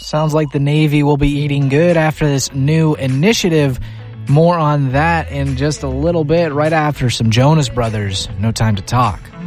Sounds like the Navy will be eating good after this new initiative. More on that in just a little bit, right after some Jonas Brothers. No Time to Talk.